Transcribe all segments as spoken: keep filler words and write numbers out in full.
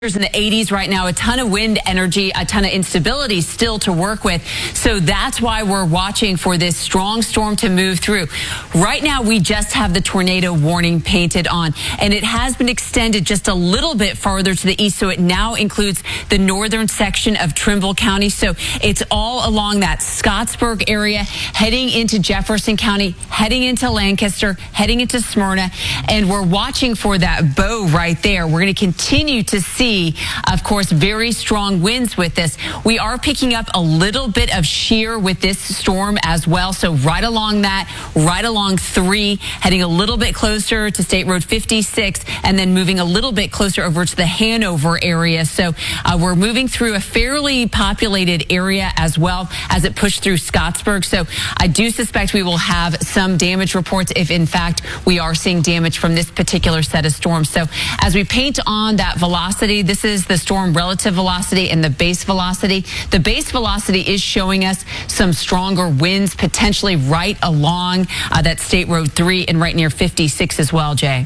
In the eighties right now, a ton of wind energy, a ton of instability still to work with. So that's why we're watching for this strong storm to move through. Right now, we just have the tornado warning painted on, and it has been extended just a little bit farther to the east. So it now includes the northern section of Trimble County. So it's all along that Scottsburg area, heading into Jefferson County, heading into Lancaster, heading into Smyrna. And we're watching for that bow right there. We're going to continue to see, of course, very strong winds with this. We are picking up a little bit of shear with this storm as well. So right along that, right along three, heading a little bit closer to State Road fifty-six, and then moving a little bit closer over to the Hanover area. So uh, we're moving through a fairly populated area as well as it pushed through Scottsburg. So I do suspect we will have some damage reports if, in fact, we are seeing damage from this particular set of storms. So as we paint on that velocity, this is the storm relative velocity and the base velocity. The base velocity is showing us some stronger winds potentially right along uh, that State Road three and right near fifty-six as well, Jay.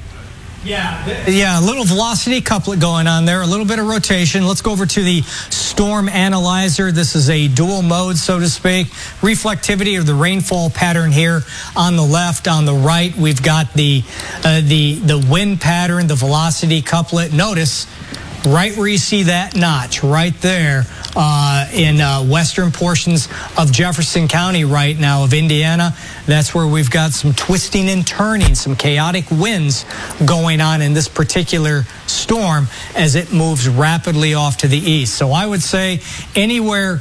Yeah, yeah, a little velocity couplet going on there, a little bit of rotation. Let's go over to the storm analyzer. This is a dual mode, so to speak. Reflectivity of the rainfall pattern here on the left. On the right, we've got the uh, the the wind pattern, the velocity couplet. Notice right where you see that notch right there uh, in uh, western portions of Jefferson County right now of Indiana. That's where we've got some twisting and turning, some chaotic winds going on in this particular storm as it moves rapidly off to the east. So I would say anywhere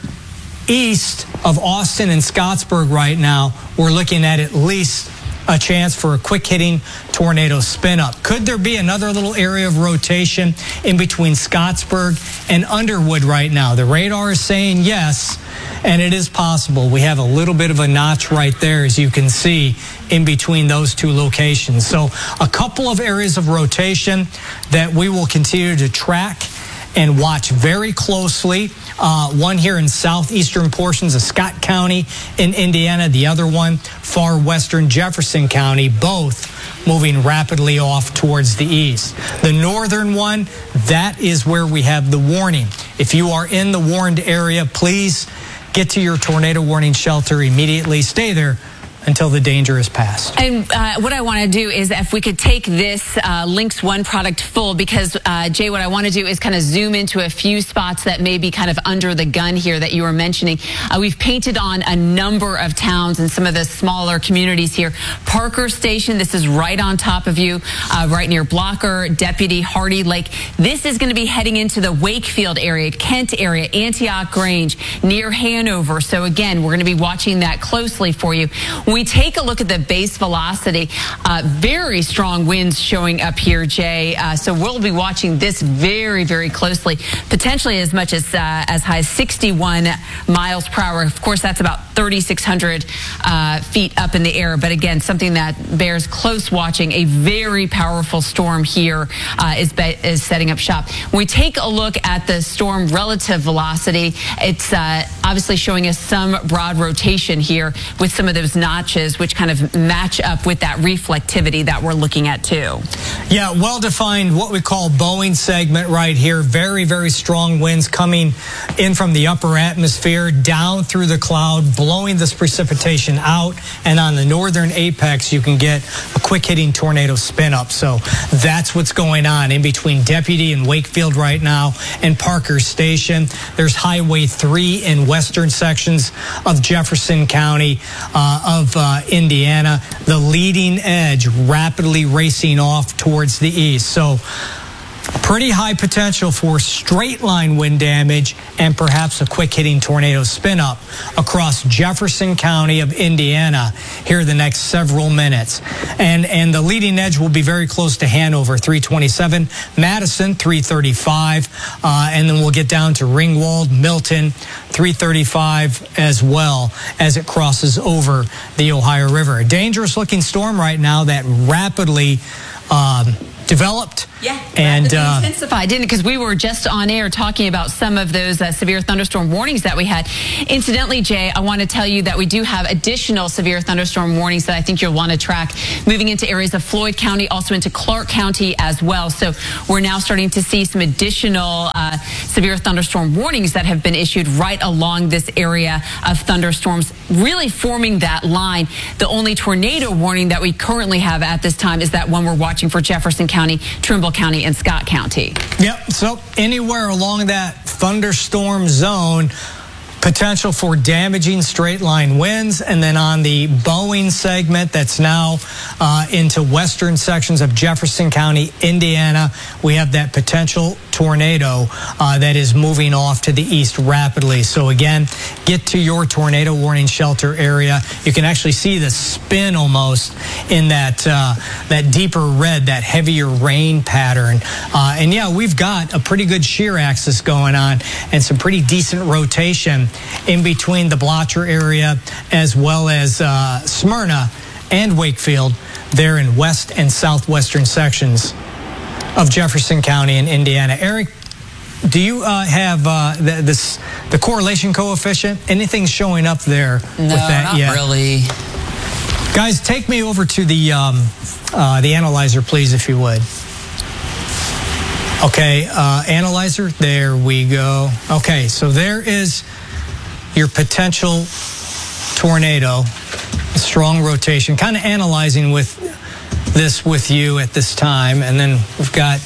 east of Austin and Scottsburg right now, we're looking at at least a chance for a quick hitting tornado spin up. Could there be another little area of rotation in between Scottsburg and Underwood right now? The radar is saying yes, and it is possible. We have a little bit of a notch right there, as you can see, in between those two locations. So a couple of areas of rotation that we will continue to track and watch very closely. Uh, one here in southeastern portions of Scott County in Indiana, the other one far western Jefferson County, both moving rapidly off towards the east. The northern one, that is where we have the warning. If you are in the warned area, please get to your tornado warning shelter immediately. Stay there until the danger is past. And uh, what I want to do is if we could take this uh, Lynx One product full, because uh, Jay, what I want to do is kind of zoom into a few spots that may be kind of under the gun here that you were mentioning. Uh, we've painted on a number of towns and some of the smaller communities here. Parker Station, this is right on top of you, uh, right near Blocker, Deputy, Hardy Lake. This is going to be heading into the Wakefield area, Kent area, Antioch Grange, near Hanover. So again, we're going to be watching that closely for you. When we take a look at the base velocity, uh, very strong winds showing up here, Jay. Uh, so we'll be watching this very, very closely, potentially as much as uh, as high as sixty-one miles per hour. Of course, that's about thirty-six hundred uh, feet up in the air. But again, something that bears close watching. A very powerful storm here uh, is, is setting up shop. When we take a look at the storm relative velocity, it's uh, obviously showing us some broad rotation here with some of those notches, which kind of match up with that reflectivity that we're looking at too. Yeah, well-defined what we call bowing segment right here. Very, very strong winds coming in from the upper atmosphere down through the cloud, blowing this precipitation out. And on the northern apex, you can get a quick-hitting tornado spin-up. So that's what's going on in between Deputy and Wakefield right now and Parker Station. There's Highway three in western sections of Jefferson County, uh, of uh, Indiana, the leading edge rapidly racing off towards the east. So pretty high potential for straight line wind damage and perhaps a quick hitting tornado spin up across Jefferson County of Indiana here the next several minutes. And and the leading edge will be very close to Hanover, three twenty-seven, Madison, three thirty-five, uh, and then we'll get down to Ringwald, Milton, three thirty-five as well as it crosses over the Ohio River. A dangerous looking storm right now that rapidly um, developed Yeah, and uh, intensified, didn't it? Because we were just on air talking about some of those uh, severe thunderstorm warnings that we had. Incidentally, Jay, I want to tell you that we do have additional severe thunderstorm warnings that I think you'll want to track moving into areas of Floyd County, also into Clark County as well. So we're now starting to see some additional uh, severe thunderstorm warnings that have been issued right along this area of thunderstorms, really forming that line. The only tornado warning that we currently have at this time is that one we're watching for Jefferson County, Trimble County, and Scott County. Yep, so anywhere along that thunderstorm zone, potential for damaging straight line winds. And then on the Boeing segment that's now uh, into western sections of Jefferson County, Indiana, we have that potential tornado uh, that is moving off to the east rapidly. So again, get to your tornado warning shelter area. You can actually see the spin almost in that uh, that deeper red, that heavier rain pattern. Uh, and yeah, we've got a pretty good shear axis going on and some pretty decent rotation in between the Blotcher area as well as uh, Smyrna and Wakefield there in west and southwestern sections of Jefferson County in Indiana. Eric, do you uh, have uh, the, this the correlation coefficient? Anything showing up there no, with that not yet? really. Guys, take me over to the um, uh, the analyzer, please, if you would. Okay, uh, analyzer, there we go. Okay, so there is your potential tornado, strong rotation, kind of analyzing with this with you at this time. And then we've got,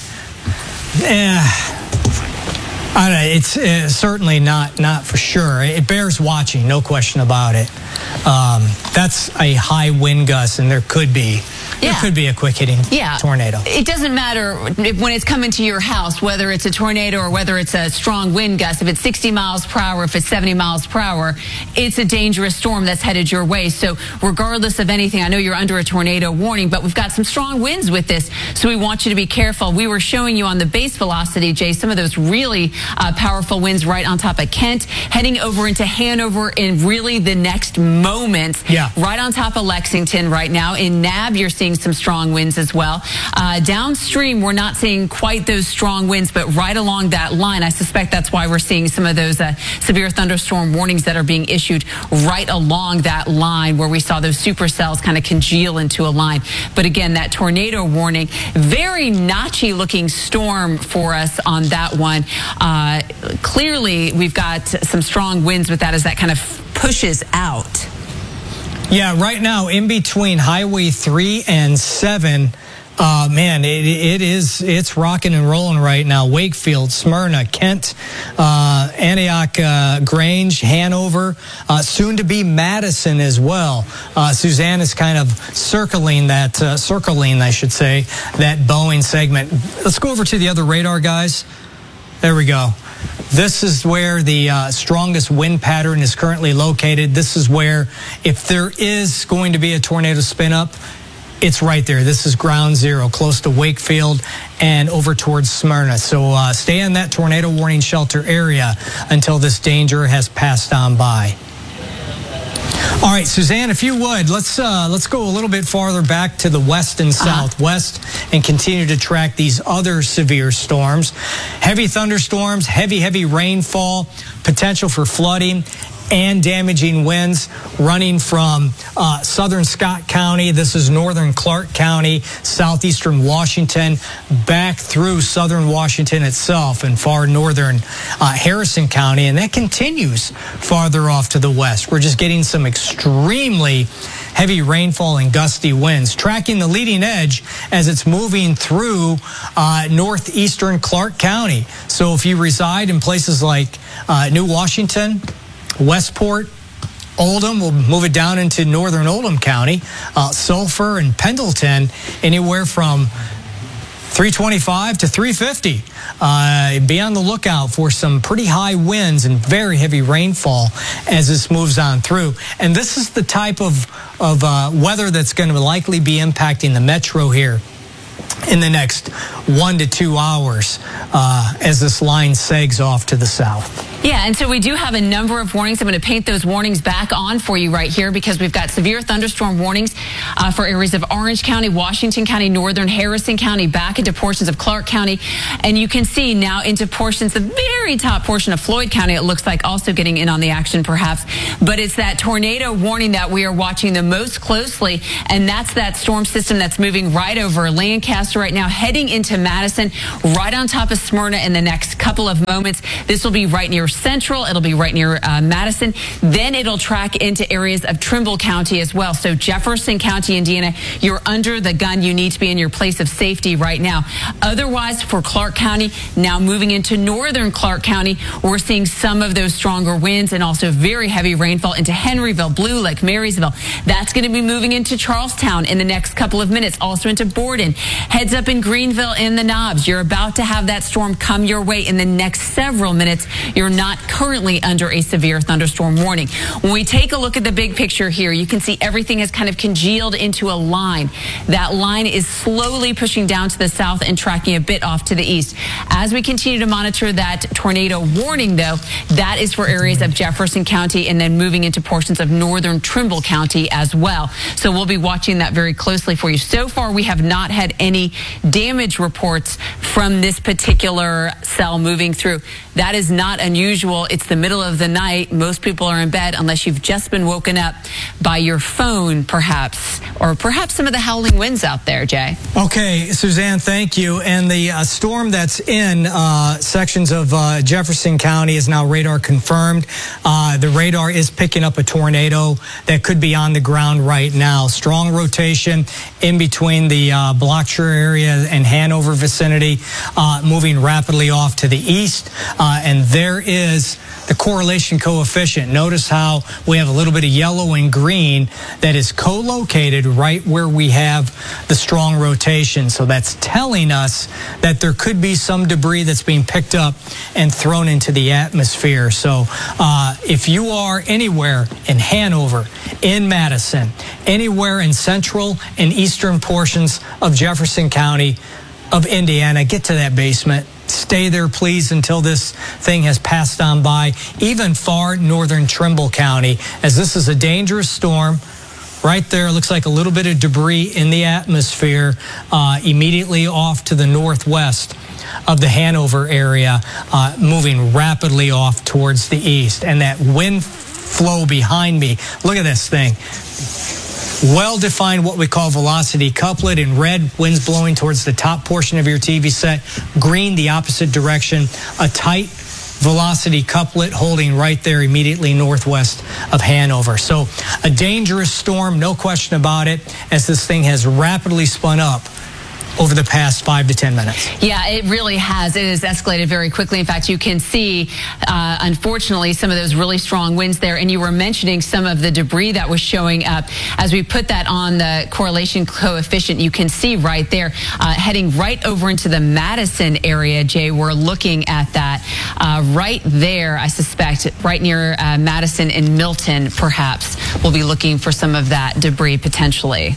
eh, I don't know, it's uh, certainly not, not for sure. It bears watching, no question about it. Um, that's a high wind gust, and there could be Yeah. There could be a quick hitting yeah. tornado. It doesn't matter when it's coming to your house, whether it's a tornado or whether it's a strong wind gust. If it's sixty miles per hour, if it's seventy miles per hour, it's a dangerous storm that's headed your way. So regardless of anything, I know you're under a tornado warning, but we've got some strong winds with this. So we want you to be careful. We were showing you on the base velocity, Jay, some of those really uh, powerful winds right on top of Kent, heading over into Hanover in really the next moment. Yeah. Right on top of Lexington right now. In Nab, you're seeing some strong winds as well. Uh, downstream, we're not seeing quite those strong winds, but right along that line, I suspect that's why we're seeing some of those uh, severe thunderstorm warnings that are being issued right along that line where we saw those supercells kind of congeal into a line. But again, that tornado warning, very notchy looking storm for us on that one. Uh, clearly, we've got some strong winds with that as that kind of pushes out. Yeah, right now in between Highway three and seven, uh, man, it, it is, it's rocking and rolling right now. Wakefield, Smyrna, Kent, uh, Antioch, uh, Grange, Hanover, uh, soon to be Madison as well. Uh, Suzanne is kind of circling that, uh, circling, I should say, that Boeing segment. Let's go over to the other radar, guys. There we go. This is where the uh, strongest wind pattern is currently located. This is where, if there is going to be a tornado spin up, it's right there. This is ground zero, close to Wakefield and over towards Smyrna. So uh, stay in that tornado warning shelter area until this danger has passed on by. All right, Suzanne, if you would, let's uh, let's go a little bit farther back to the west and southwest uh-huh. and continue to track these other severe storms. Heavy thunderstorms, heavy, heavy rainfall, potential for flooding and damaging winds running from uh, southern Scott County. This is northern Clark County, southeastern Washington, back through southern Washington itself and far northern uh, Harrison County. And that continues farther off to the west. We're just getting some extremely heavy rainfall and gusty winds, tracking the leading edge as it's moving through uh, northeastern Clark County. So if you reside in places like uh, New Washington, Westport, Oldham, we'll move it down into northern Oldham County, uh, Sulphur and Pendleton, anywhere from three twenty-five to three fifty. Uh, be on the lookout for some pretty high winds and very heavy rainfall as this moves on through. And this is the type of, of uh, weather that's going to likely be impacting the metro here in the next one to two hours uh, as this line sags off to the south. Yeah, and so we do have a number of warnings. I'm going to paint those warnings back on for you right here because we've got severe thunderstorm warnings uh, for areas of Orange County, Washington County, northern Harrison County, back into portions of Clark County. And you can see now into portions, the very top portion of Floyd County, it looks like also getting in on the action perhaps. But it's that tornado warning that we are watching the most closely. And that's that storm system that's moving right over Lancaster right now, heading into Madison, right on top of Smyrna in the next couple of moments. This will be right near Central. It'll be right near uh, Madison. Then it'll track into areas of Trimble County as well. So Jefferson County, Indiana, you're under the gun. You need to be in your place of safety right now. Otherwise, for Clark County, now moving into northern Clark County, we're seeing some of those stronger winds and also very heavy rainfall into Henryville, Blue Lake, Marysville. That's going to be moving into Charlestown in the next couple of minutes, also into Borden. Heads up in Greenville in the Knobs. You're about to have that storm come your way in the next several minutes. You're not currently under a severe thunderstorm warning. When we take a look at the big picture here, you can see everything has kind of congealed into a line. That line is slowly pushing down to the south and tracking a bit off to the east. As we continue to monitor that tornado warning, though, that is for areas of Jefferson County and then moving into portions of northern Trimble County as well. So we'll be watching that very closely for you. So far, we have not had any damage reports from this particular cell moving through. That is not unusual. It's the middle of the night. Most people are in bed unless you've just been woken up by your phone, perhaps, or perhaps some of the howling winds out there, Jay. Okay, Suzanne, thank you. And the uh, storm that's in uh, sections of uh, Jefferson County is now radar confirmed. Uh, the radar is picking up a tornado that could be on the ground right now. Strong rotation in between the uh, Blockshire area and Hanover vicinity, uh, moving rapidly off to the east. Uh, and there is the correlation coefficient. Notice how we have a little bit of yellow and green that is co-located right where we have the strong rotation. So that's telling us that there could be some debris that's being picked up and thrown into the atmosphere. So uh, if you are anywhere in Hanover, in Madison, anywhere in central and eastern portions of Jefferson County of Indiana, get to that basement. Stay there, please, until this thing has passed on by. Even far northern Trimble County, as this is a dangerous storm. Right there, looks like a little bit of debris in the atmosphere uh, immediately off to the northwest of the Hanover area, uh, moving rapidly off towards the east. And that wind flow behind me, look at this thing. Well-defined what we call velocity couplet. In red, winds blowing towards the top portion of your T V set. Green, the opposite direction. A tight velocity couplet holding right there immediately northwest of Hanover. So a dangerous storm, no question about it, as this thing has rapidly spun up over the past five to ten minutes. Yeah, it really has. It has escalated very quickly. In fact, you can see, uh, unfortunately, some of those really strong winds there. And you were mentioning some of the debris that was showing up. As we put that on the correlation coefficient, you can see right there, uh, heading right over into the Madison area, Jay, we're looking at that uh, right there, I suspect, right near uh, Madison and Milton, perhaps. We'll be looking for some of that debris potentially.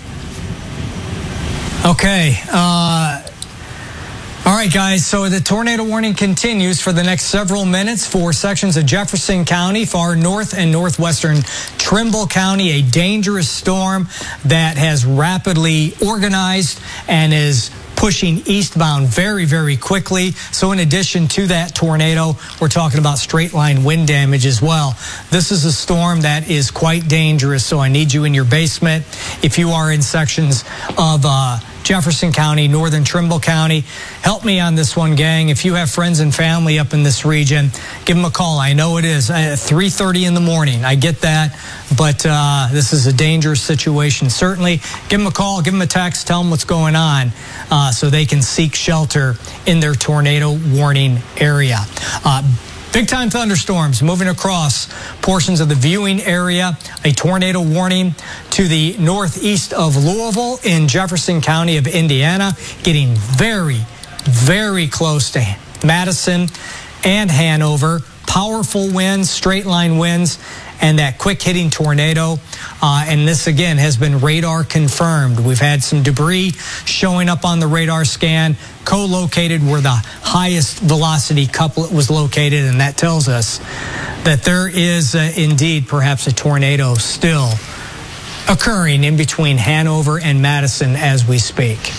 Okay. Uh, all right, guys. So the tornado warning continues for the next several minutes for sections of Jefferson County, far north and northwestern Trimble County. A dangerous storm that has rapidly organized and is pushing eastbound very, very quickly. So in addition to that tornado, we're talking about straight line wind damage as well. This is a storm that is quite dangerous. So I need you in your basement. If you are in sections of uh, Jefferson County, northern Trimble County, help me on this one, gang. If you have friends and family up in this region, give them a call. I know it is uh, three thirty in the morning. I get that, but uh, this is a dangerous situation. Certainly, give them a call, give them a text, tell them what's going on uh, so they can seek shelter in their tornado warning area. Uh, Big time thunderstorms moving across portions of the viewing area. A tornado warning to the northeast of Louisville in Jefferson County of Indiana, getting very, very close to Madison and Hanover. powerful winds, straight line winds, and that quick hitting tornado. Uh, and this again has been radar confirmed. We've had some debris showing up on the radar scan, co-located where the highest velocity couplet was located. And that tells us that there is uh, indeed perhaps a tornado still occurring in between Hanover and Madison as we speak.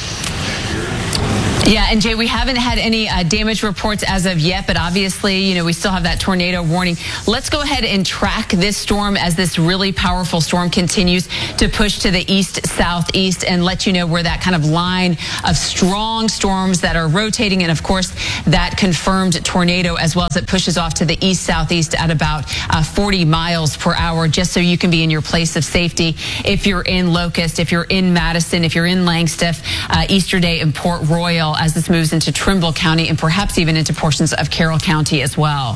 Yeah, and Jay, we haven't had any uh, damage reports as of yet, but obviously, you know, we still have that tornado warning. Let's go ahead and track this storm as this really powerful storm continues to push to the east-southeast and let you know where that kind of line of strong storms that are rotating and, of course, that confirmed tornado as well as it pushes off to the east-southeast at about uh, forty miles per hour, just so you can be in your place of safety if you're in Locust, if you're in Madison, if you're in Langstiff, uh, Easterday, and Port Royal, as this moves into Trimble County and perhaps even into portions of Carroll County as well.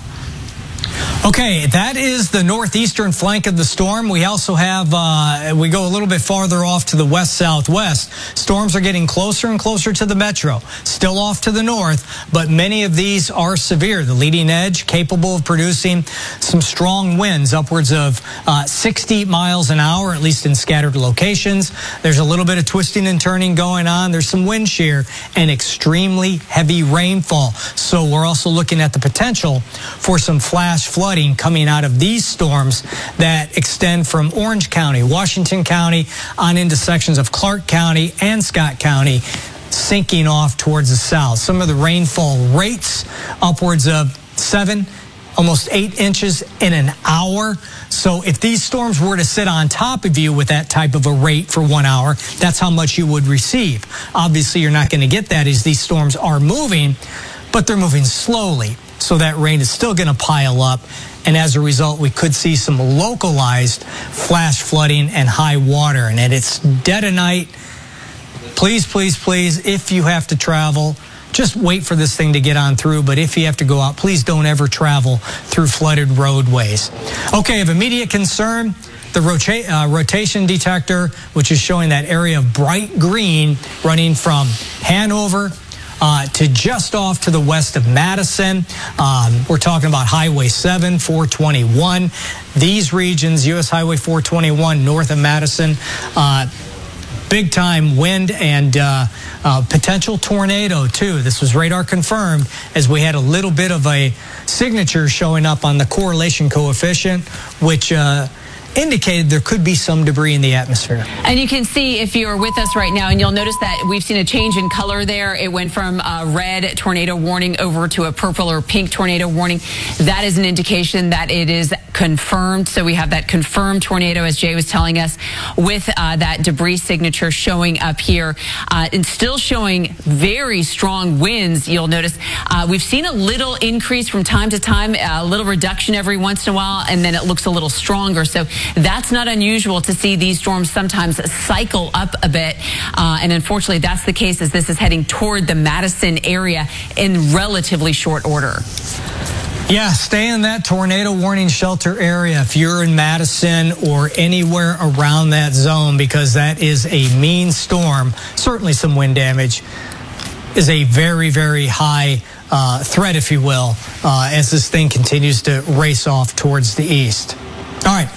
Okay, that is the northeastern flank of the storm. We also have, uh, we go a little bit farther off to the west-southwest. Storms are getting closer and closer to the metro, still off to the north, but many of these are severe. The leading edge capable of producing some strong winds, upwards of uh, sixty miles an hour, at least in scattered locations. There's a little bit of twisting and turning going on. There's some wind shear and extremely heavy rainfall. So we're also looking at the potential for some flash flooding coming out of these storms that extend from Orange County, Washington County, on into sections of Clark County and Scott County, sinking off towards the south. Some of the rainfall rates upwards of seven, almost eight inches in an hour. So if these storms were to sit on top of you with that type of a rate for one hour, that's how much you would receive. Obviously, you're not going to get that as these storms are moving, but they're moving slowly. So that rain is still going to pile up. And as a result, we could see some localized flash flooding and high water. And it's dead of night. Please, please, please, if you have to travel, just wait for this thing to get on through. But if you have to go out, please don't ever travel through flooded roadways. Okay, of immediate concern, the rota uh, rotation detector, which is showing that area of bright green running from Hanover Uh, to just off to the west of Madison. Um, we're talking about Highway seven, four twenty-one. These regions, U S Highway four twenty-one, north of Madison, uh, big time wind and uh, uh, potential tornado too. This was radar confirmed as we had a little bit of a signature showing up on the correlation coefficient, which uh, indicated there could be some debris in the atmosphere. And you can see if you're with us right now, and you'll notice that we've seen a change in color there. It went from a red tornado warning over to a purple or pink tornado warning. That is an indication that it is confirmed. So we have that confirmed tornado, as Jay was telling us, with uh, that debris signature showing up here uh, and still showing very strong winds. You'll notice uh, we've seen a little increase from time to time, a little reduction every once in a while, and then it looks a little stronger. So that's not unusual to see these storms sometimes cycle up a bit. Uh, and unfortunately, that's the case as this is heading toward the Madison area in relatively short order. Yeah, stay in that tornado warning shelter area if you're in Madison or anywhere around that zone, because that is a mean storm. Certainly some wind damage is a very, very high uh, threat, if you will, uh, as this thing continues to race off towards the east. All right,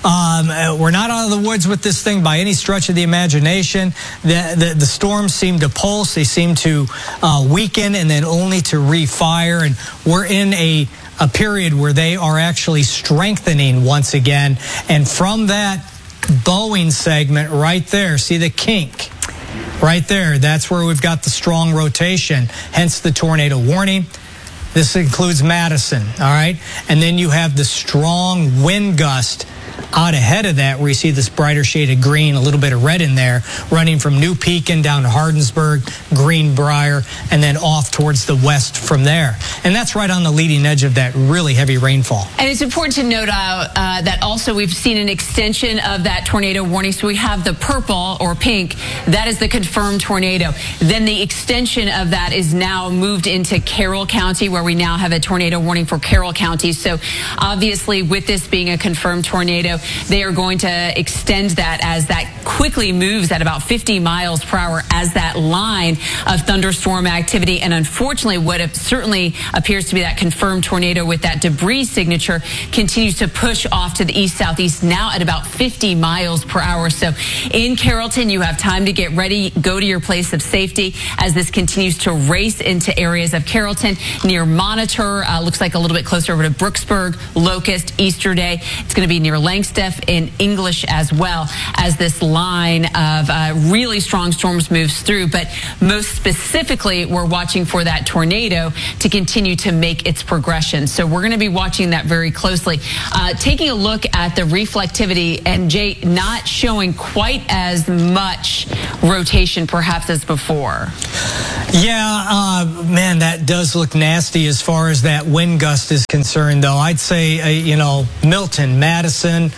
um, we're not out of the woods with this thing by any stretch of the imagination. The, the, the storms seem to pulse, they seem to uh, weaken and then only to refire. And we're in a, a period where they are actually strengthening once again. And from that Boeing segment right there, see the kink right there, that's where we've got the strong rotation, hence the tornado warning. This includes Madison, all right? And then you have the strong wind gust out ahead of that, where you see this brighter shade of green, a little bit of red in there, running from New Pekin down to Hardensburg, Greenbrier, and then off towards the west from there. And that's right on the leading edge of that really heavy rainfall. And it's important to note uh, uh, that also we've seen an extension of that tornado warning. So we have the purple or pink, that is the confirmed tornado. Then the extension of that is now moved into Carroll County, where we now have a tornado warning for Carroll County. So obviously with this being a confirmed tornado, they are going to extend that as that quickly moves at about fifty miles per hour as that line of thunderstorm activity. And unfortunately, what it certainly appears to be that confirmed tornado with that debris signature continues to push off to the east southeast now at about fifty miles per hour. So in Carrollton, you have time to get ready, go to your place of safety as this continues to race into areas of Carrollton near Monitor. Uh, looks like a little bit closer over to Brooksburg, Locust, Easterday. It's going to be near Langstaff and English as well as this line of uh, really strong storms moves through. But most specifically, we're watching for that tornado to continue to make its progression. So we're going to be watching that very closely. Uh, taking a look at the reflectivity, and Jay, not showing quite as much rotation perhaps as before. Yeah, uh, man, that does look nasty as far as that wind gust is concerned, though. I'd say, uh, you know, Milton, Madison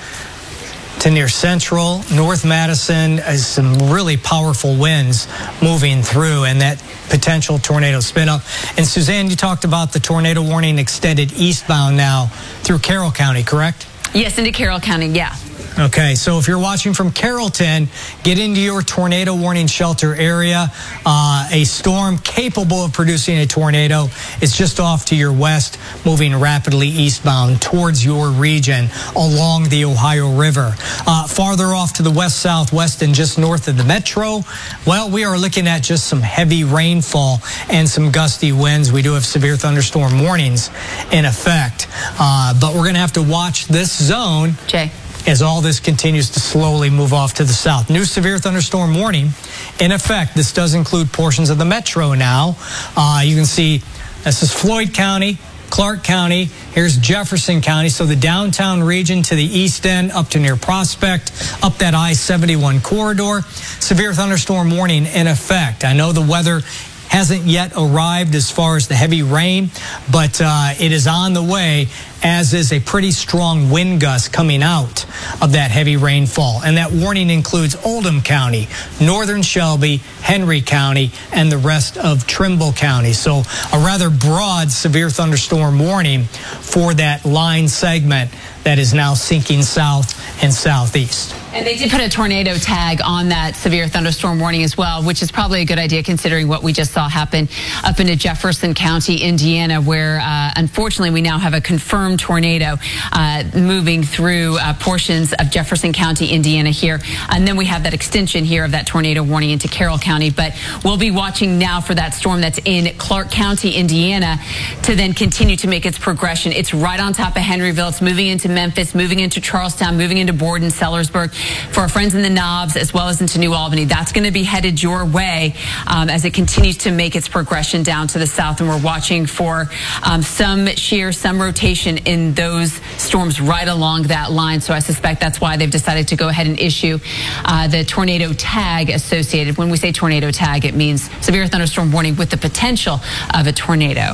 to near Central, North Madison, is some really powerful winds moving through and that potential tornado spin up. And Suzanne, you talked about the tornado warning extended eastbound now through Carroll County, correct? Yes, into Carroll County, yeah. Okay, so if you're watching from Carrollton, get into your tornado warning shelter area. Uh, a storm capable of producing a tornado is just off to your west, moving rapidly eastbound towards your region along the Ohio River. Uh, farther off to the west, southwest, and just north of the metro, well, we are looking at just some heavy rainfall and some gusty winds. We do have severe thunderstorm warnings in effect, uh, but we're going to have to watch this zone. Jay. As all this continues to slowly move off to the south. New severe thunderstorm warning in effect. This does include portions of the metro now. Uh, you can see this is Floyd County, Clark County. Here's Jefferson County. So the downtown region to the east end up to near Prospect, up that I seventy-one corridor. Severe thunderstorm warning in effect. I know the weather hasn't yet arrived as far as the heavy rain, but uh, it is on the way, as is a pretty strong wind gust coming out of that heavy rainfall. And that warning includes Oldham County, northern Shelby, Henry County, and the rest of Trimble County. So a rather broad severe thunderstorm warning for that line segment that is now sinking south and southeast. And they did put a tornado tag on that severe thunderstorm warning as well, which is probably a good idea considering what we just saw happen up into Jefferson County, Indiana, where uh, unfortunately we now have a confirmed tornado uh, moving through uh, portions of Jefferson County, Indiana here. And then we have that extension here of that tornado warning into Carroll County. But we'll be watching now for that storm that's in Clark County, Indiana, to then continue to make its progression. It's right on top of Henryville. It's moving into Memphis, moving into Charlestown, moving into Borden, Sellersburg. For our friends in the Knobs, as well as into New Albany, that's going to be headed your way um, as it continues to make its progression down to the south. And we're watching for um, some shear, some rotation in those storms right along that line. So I suspect that's why they've decided to go ahead and issue uh, the tornado tag associated. When we say tornado tag, it means severe thunderstorm warning with the potential of a tornado.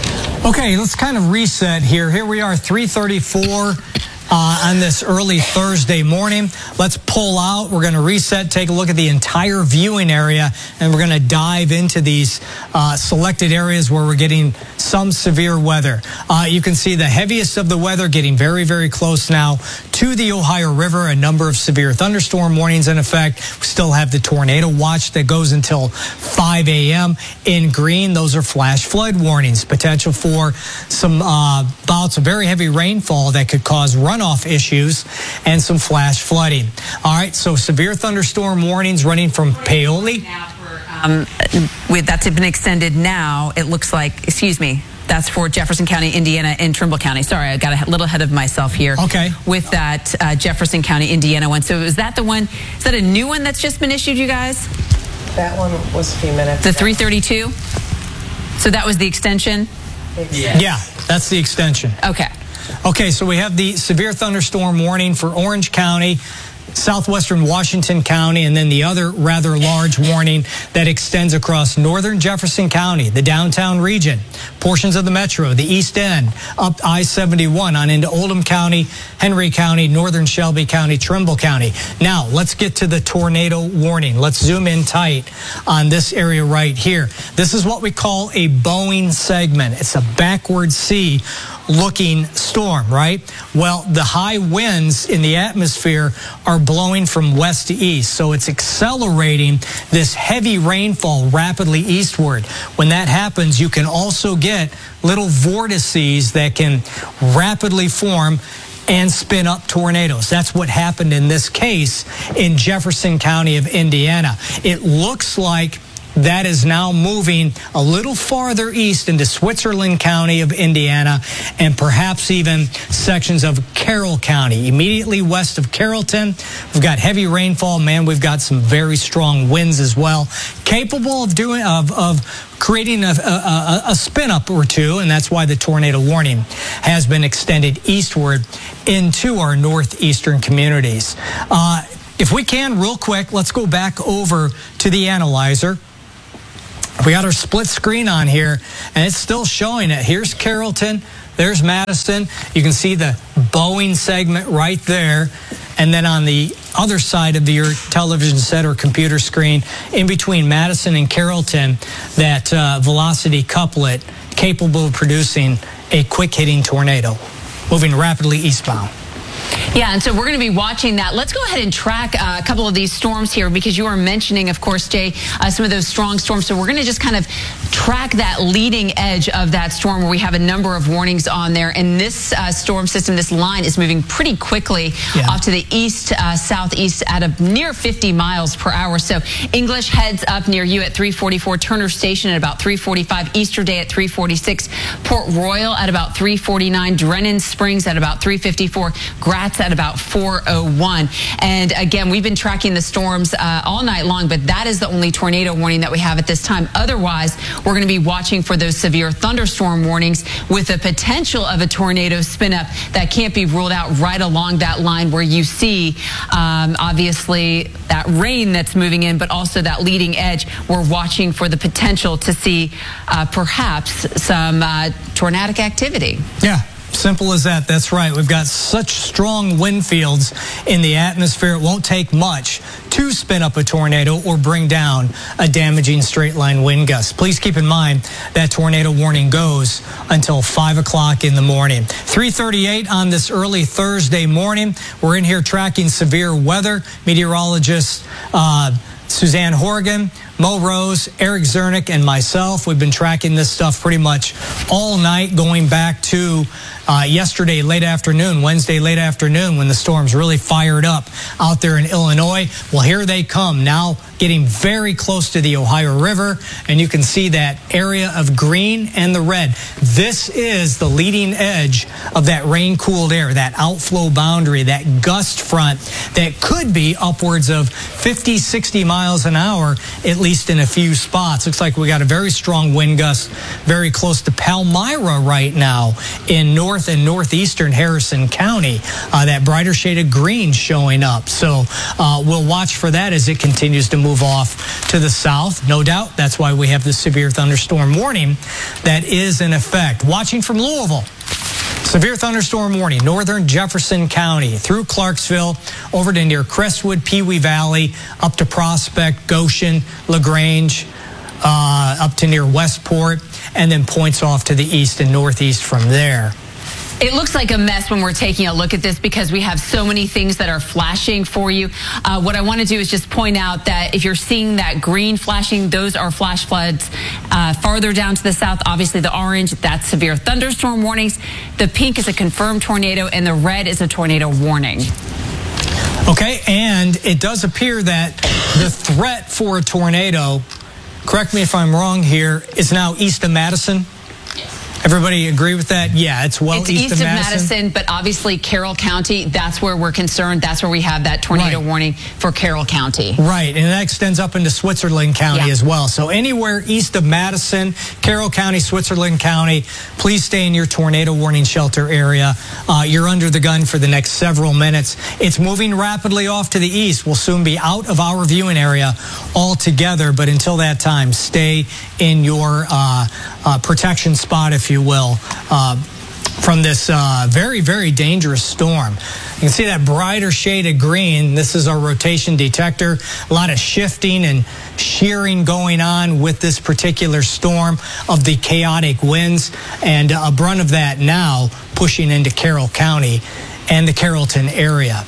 Okay, let's kind of reset here. Here we are, three thirty-four. Uh, on this early Thursday morning. Let's pull out. We're going to reset, take a look at the entire viewing area, and we're going to dive into these uh, selected areas where we're getting some severe weather. Uh, you can see the heaviest of the weather getting very, very close now to the Ohio River. A number of severe thunderstorm warnings in effect. We still have the tornado watch that goes until five a m In green, those are flash flood warnings. Potential for some uh, bouts of very heavy rainfall that could cause runoff issues and some flash flooding. All right, so severe thunderstorm warnings running from Paoli. Um, with that's been extended now, it looks like, excuse me, that's for Jefferson County, Indiana, and Trimble County. Sorry, I got a little ahead of myself here. Okay. With that uh, Jefferson County, Indiana one. So is that the one, is that a new one that's just been issued, you guys? That one was a few minutes The ago. three thirty-two? So that was the extension? Yeah. Yeah, that's the extension. Okay. Okay, so we have the severe thunderstorm warning for Orange County, southwestern Washington County, and then the other rather large warning that extends across northern Jefferson County, the downtown region, portions of the metro, the east end, up I seventy-one on into Oldham County, Henry County, northern Shelby County, Trimble County. Now, let's get to the tornado warning. Let's zoom in tight on this area right here. This is what we call a bowing segment. It's a backward C looking storm. storm, right? Well, the high winds in the atmosphere are blowing from west to east, so it's accelerating this heavy rainfall rapidly eastward. When that happens, you can also get little vortices that can rapidly form and spin up tornadoes. That's what happened in this case in Jefferson County of Indiana. It looks like that is now moving a little farther east into Switzerland County of Indiana and perhaps even sections of Carroll County. Immediately west of Carrollton, we've got heavy rainfall. Man, we've got some very strong winds as well, capable of doing of, of creating a, a, a spin up or two, and that's why the tornado warning has been extended eastward into our northeastern communities. Uh, if we can, real quick, let's go back over to the analyzer. We got our split screen on here, and it's still showing it. Here's Carrollton. There's Madison. You can see the Boeing segment right there. And then on the other side of your television set or computer screen, in between Madison and Carrollton, that uh, velocity couplet capable of producing a quick-hitting tornado, moving rapidly eastbound. Yeah, and so we're going to be watching that. Let's go ahead and track uh, a couple of these storms here, because you were mentioning, of course, Jay, uh, some of those strong storms. So we're going to just kind of track that leading edge of that storm where we have a number of warnings on there. And this uh, storm system, this line is moving pretty quickly yeah. off to the east, uh, southeast at a near fifty miles per hour. So English heads up near you at three forty-four, Turner Station at about three forty-five, Easterday at three forty-six, Port Royal at about three forty-nine, Drennan Springs at about three fifty-four, Gratz at about four oh one. And again, we've been tracking the storms uh, all night long, but that is the only tornado warning that we have at this time. Otherwise, we're going to be watching for those severe thunderstorm warnings with the potential of a tornado spin up that can't be ruled out right along that line where you see, um, obviously, that rain that's moving in, but also that leading edge. We're watching for the potential to see uh, perhaps some uh, tornadic activity. Yeah. Simple as that. That's right. We've got such strong wind fields in the atmosphere. It won't take much to spin up a tornado or bring down a damaging straight line wind gust. Please keep in mind that tornado warning goes until five o'clock in the morning. three thirty-eight on this early Thursday morning. We're in here tracking severe weather. Meteorologist uh, Suzanne Horgan, Mo Rose, Eric Zernick, and myself. We've been tracking this stuff pretty much all night, going back to uh, yesterday late afternoon, Wednesday late afternoon, when the storms really fired up out there in Illinois. Well, here they come now, getting very close to the Ohio River, and you can see that area of green and the red. This is the leading edge of that rain-cooled air, that outflow boundary, that gust front that could be upwards of fifty, sixty miles an hour, at least in a few spots. Looks like we got a very strong wind gust very close to Palmyra right now in north and northeastern Harrison County. Uh, that brighter shade of green showing up. So uh, we'll watch for that as it continues to move off to the south. No doubt that's why we have the severe thunderstorm warning that is in effect. Watching from Louisville. Severe thunderstorm warning, northern Jefferson County through Clarksville, over to near Crestwood, Pee Wee Valley, up to Prospect, Goshen, LaGrange, uh, up to near Westport, and then points off to the east and northeast from there. It looks like a mess when we're taking a look at this because we have so many things that are flashing for you. Uh, what I want to do is just point out that if you're seeing that green flashing, those are flash floods. Uh, farther down to the south, obviously the orange, that's severe thunderstorm warnings. The pink is a confirmed tornado, and the red is a tornado warning. Okay, and it does appear that the threat for a tornado, correct me if I'm wrong here, is now east of Madison. Everybody agree with that? Yeah, it's well it's east, east of, of Madison. Madison, but obviously Carroll County, that's where we're concerned. That's where we have that tornado right. warning for Carroll County. Right, and that extends up into Switzerland County yeah. as well. So anywhere east of Madison, Carroll County, Switzerland County, please stay in your tornado warning shelter area. Uh, you're under the gun for the next several minutes. It's moving rapidly off to the east. We'll soon be out of our viewing area altogether, but until that time, stay in your uh, uh, protection spot, if you will. Uh, from this uh, very, very dangerous storm. You can see that brighter shade of green. This is our rotation detector. A lot of shifting and shearing going on with this particular storm of the chaotic winds, and a brunt of that now pushing into Carroll County and the Carrollton area.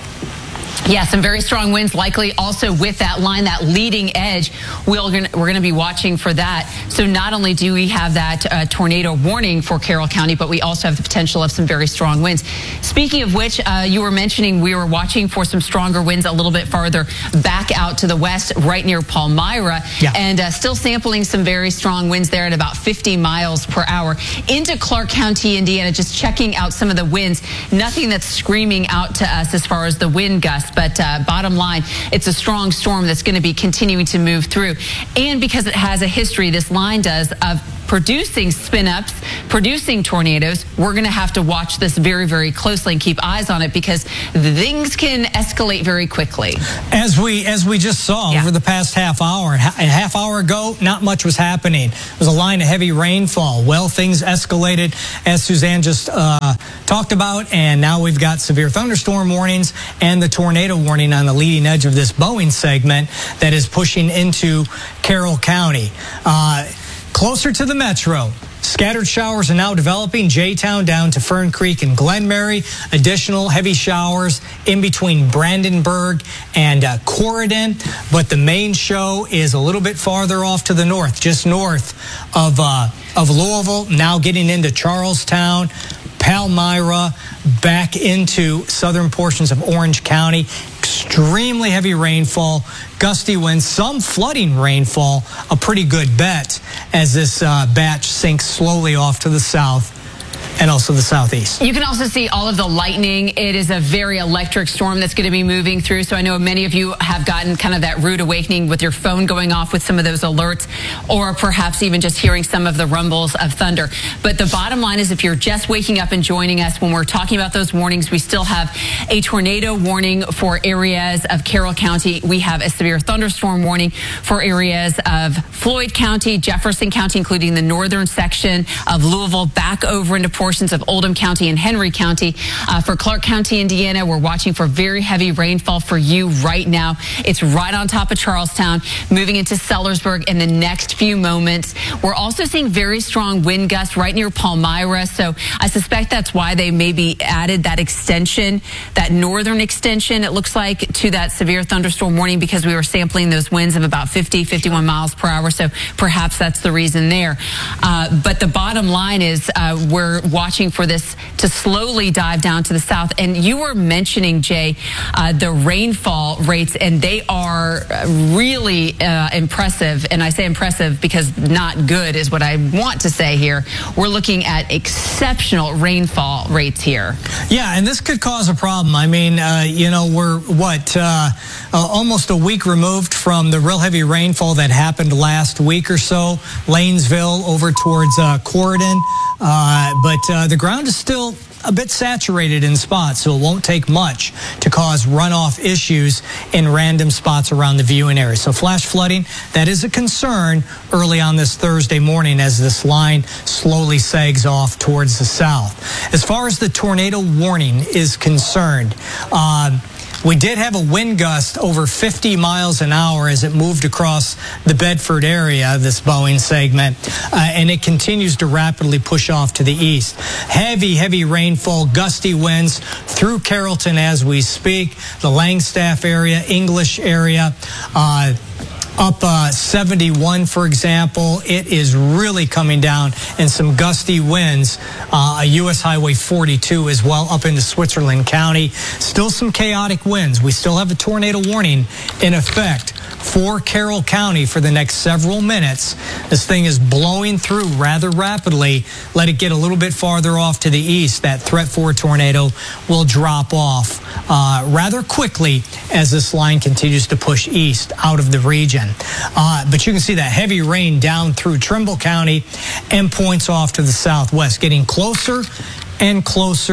Yeah, some very strong winds likely also with that line, that leading edge. We're going we're going to be watching for that. So not only do we have that uh, tornado warning for Carroll County, but we also have the potential of some very strong winds. Speaking of which, uh, you were mentioning we were watching for some stronger winds a little bit farther back out to the west, right near Palmyra, yeah. and uh, still sampling some very strong winds there at about fifty miles per hour. Into Clark County, Indiana, just checking out some of the winds. Nothing that's screaming out to us as far as the wind gusts. But uh, bottom line, it's a strong storm that's going to be continuing to move through. And because it has a history, this line does, of producing spin-ups, producing tornadoes, we're going to have to watch this very, very closely and keep eyes on it because things can escalate very quickly. As we as we just saw yeah. over the past half hour, a half hour ago, not much was happening. There was a line of heavy rainfall. Well, things escalated, as Suzanne just uh, talked about, and now we've got severe thunderstorm warnings and the tornado warning on the leading edge of this Boeing segment that is pushing into Carroll County. Uh, Closer to the metro, scattered showers are now developing. J-Town down to Fern Creek and Glenmary. Additional heavy showers in between Brandenburg and uh, Corydon. But the main show is a little bit farther off to the north, just north of, uh, of Louisville, now getting into Charlestown, Palmyra, back into southern portions of Orange County. Extremely heavy rainfall, gusty winds, some flooding rainfall, a pretty good bet as this uh, batch sinks slowly off to the south and also the southeast. You can also see all of the lightning. It is a very electric storm that's going to be moving through. So I know many of you have gotten kind of that rude awakening with your phone going off with some of those alerts, or perhaps even just hearing some of the rumbles of thunder. But the bottom line is, if you're just waking up and joining us, when we're talking about those warnings, we still have a tornado warning for areas of Carroll County. We have a severe thunderstorm warning for areas of Floyd County, Jefferson County, including the northern section of Louisville, back over into portions of Oldham County and Henry County. Uh, for Clark County, Indiana, we're watching for very heavy rainfall for you right now. It's right on top of Charlestown, moving into Sellersburg in the next few moments. We're also seeing very strong wind gusts right near Palmyra, so I suspect that's why they maybe added that extension, that northern extension, it looks like, to that severe thunderstorm warning, because we were sampling those winds of about fifty, fifty-one miles per hour, so perhaps that's the reason there. Uh, but the bottom line is uh, we're watching for this to slowly dive down to the south. And you were mentioning, Jay, uh, the rainfall rates, and they are really uh, impressive. And I say impressive because not good is what I want to say here. We're looking at exceptional rainfall rates here. Yeah, and this could cause a problem. I mean, uh, you know, we're, what, uh, uh, almost a week removed from the real heavy rainfall that happened last week or so, Lanesville over towards uh, Corydon. Uh, but uh, the ground is still a bit saturated in spots, so it won't take much to cause runoff issues in random spots around the viewing area. So flash flooding, that is a concern early on this Thursday morning as this line slowly sags off towards the south. As far as the tornado warning is concerned, uh, we did have a wind gust over fifty miles an hour as it moved across the Bedford area, this Boeing segment, uh, and it continues to rapidly push off to the east. Heavy, heavy rainfall, gusty winds through Carrollton as we speak, the Langstaff area, English area, uh, up uh, seventy-one, for example. It is really coming down, and some gusty winds. Uh, U S Highway forty-two as well up into Switzerland County. Still some chaotic winds. We still have a tornado warning in effect for Carroll County for the next several minutes. This thing is blowing through rather rapidly. Let it get a little bit farther off to the east. That threat for a tornado will drop off uh, rather quickly as this line continues to push east out of the region. Uh, but you can see that heavy rain down through Trimble County and points off to the southwest, getting closer and closer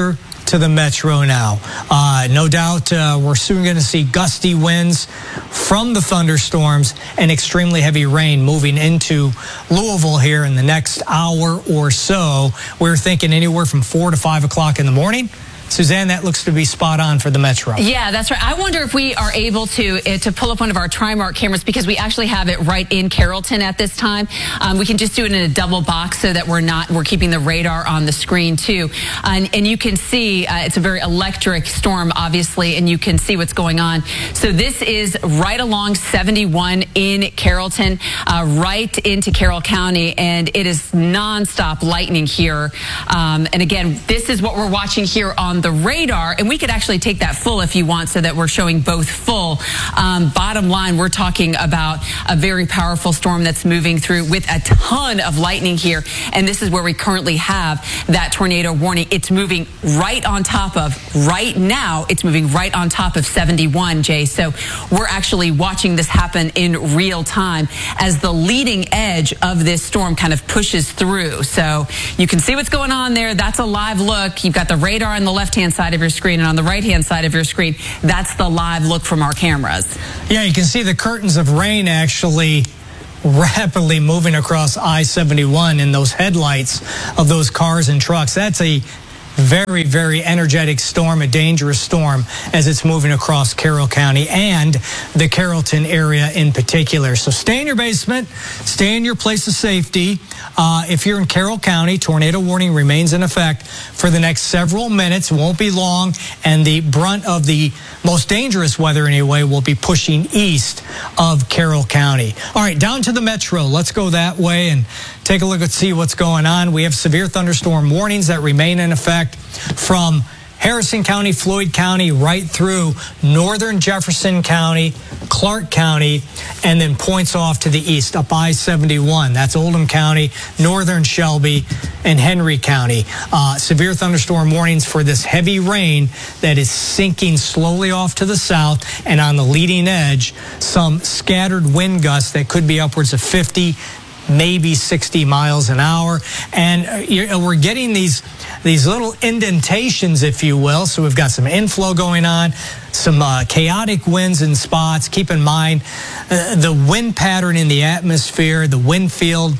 to the metro now. Uh, no doubt uh, we're soon going to see gusty winds from the thunderstorms and extremely heavy rain moving into Louisville here in the next hour or so. We're thinking anywhere from four to five o'clock in the morning. Suzanne, that looks to be spot on for the metro. Yeah, that's right. I wonder if we are able to uh, to pull up one of our TriMark cameras, because we actually have it right in Carrollton at this time. Um, we can just do it in a double box so that we're not we're keeping the radar on the screen too. And, and you can see uh, it's a very electric storm, obviously, and you can see what's going on. So this is right along seventy-one in Carrollton, uh, right into Carroll County, and it is nonstop lightning here. Um, and again, this is what we're watching here on the radar, and we could actually take that full if you want, so that we're showing both full. Um, bottom line, we're talking about a very powerful storm that's moving through with a ton of lightning here, and this is where we currently have that tornado warning. It's moving right on top of, right now, it's moving right on top of seventy-one, Jay. So we're actually watching this happen in real time as the leading edge of this storm kind of pushes through. So you can see what's going on there. That's a live look. You've got the radar on the left left-hand side of your screen, and on the right-hand side of your screen, that's the live look from our cameras. Yeah, you can see the curtains of rain actually rapidly moving across I seventy-one in those headlights of those cars and trucks. That's a very, very energetic storm, a dangerous storm as it's moving across Carroll County and the Carrollton area in particular. So stay in your basement, stay in your place of safety. Uh, if you're in Carroll County, tornado warning remains in effect for the next several minutes. It won't be long, and the brunt of the most dangerous weather anyway will be pushing east of Carroll County. All right, down to the metro. Let's go that way and take a look and see what's going on. We have severe thunderstorm warnings that remain in effect from Harrison County, Floyd County, right through northern Jefferson County, Clark County, and then points off to the east up I seventy-one. That's Oldham County, northern Shelby, and Henry County. Uh, severe thunderstorm warnings for this heavy rain that is sinking slowly off to the south, and on the leading edge, some scattered wind gusts that could be upwards of fifty, maybe sixty miles an hour. And uh, we're getting these these little indentations, if you will. So we've got some inflow going on, some uh, chaotic winds in spots. Keep in mind uh, the wind pattern in the atmosphere, the wind field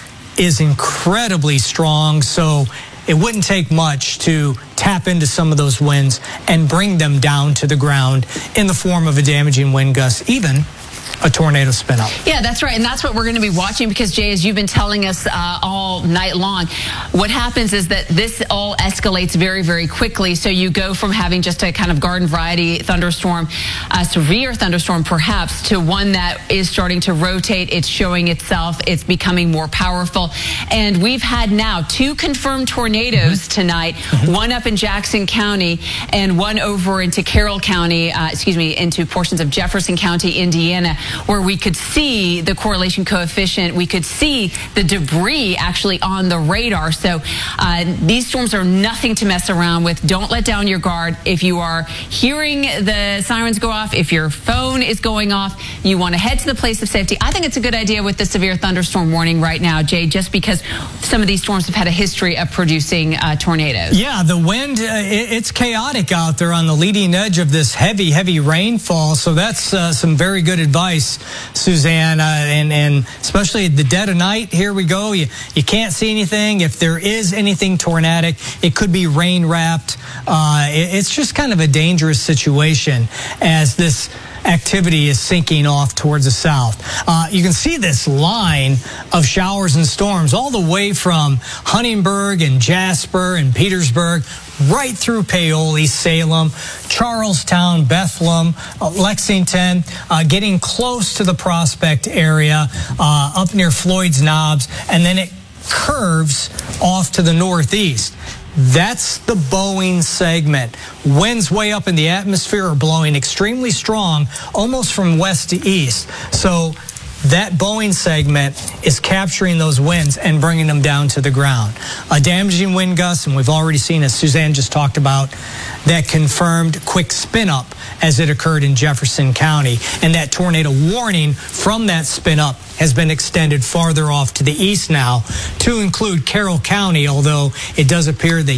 is incredibly strong. So it wouldn't take much to tap into some of those winds and bring them down to the ground in the form of a damaging wind gust, even a tornado spin up. Yeah, that's right. And that's what we're going to be watching, because, Jay, as you've been telling us uh, all night long, what happens is that this all escalates very, very quickly. So you go from having just a kind of garden variety thunderstorm, a severe thunderstorm perhaps, to one that is starting to rotate. It's showing itself. It's becoming more powerful. And we've had now two confirmed tornadoes mm-hmm. tonight, mm-hmm. one up in Jackson County and one over into Carroll County, uh, excuse me, into portions of Jefferson County, Indiana, where we could see the correlation coefficient. We could see the debris actually on the radar. So uh, these storms are nothing to mess around with. Don't let down your guard. If you are hearing the sirens go off, if your phone is going off, you want to head to the place of safety. I think it's a good idea with the severe thunderstorm warning right now, Jay, just because some of these storms have had a history of producing uh, tornadoes. Yeah, the wind, uh, it, it's chaotic out there on the leading edge of this heavy, heavy rainfall. So that's uh, some very good advice, Suzanne, uh, and, and especially at the dead of night. Here we go. You, you can't see anything. If there is anything tornadic, it could be rain wrapped. Uh, it, it's just kind of a dangerous situation as this activity is sinking off towards the south. Uh, you can see this line of showers and storms all the way from Huntingburg and Jasper and Petersburg right through Paoli, Salem, Charlestown, Bethlehem, uh, Lexington, uh, getting close to the Prospect area, uh, up near Floyd's Knobs, and then it curves off to the northeast. That's the Boeing segment. Winds way up in the atmosphere are blowing extremely strong, almost from west to east. So that Boeing segment is capturing those winds and bringing them down to the ground. A damaging wind gust, and we've already seen, as Suzanne just talked about, that confirmed quick spin up as it occurred in Jefferson County. And that tornado warning from that spin up has been extended farther off to the east now to include Carroll County, although it does appear the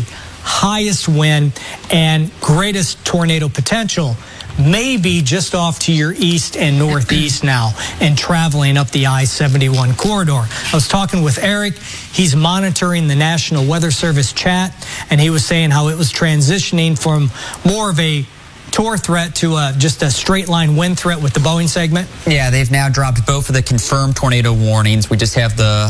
highest wind and greatest tornado potential may be just off to your east and northeast now and traveling up the I seventy-one corridor. I was talking with Eric. He's monitoring the National Weather Service chat, and he was saying how it was transitioning from more of a Tor threat to uh, just a straight line wind threat with the Boeing segment. Yeah, they've now dropped both of the confirmed tornado warnings. We just have the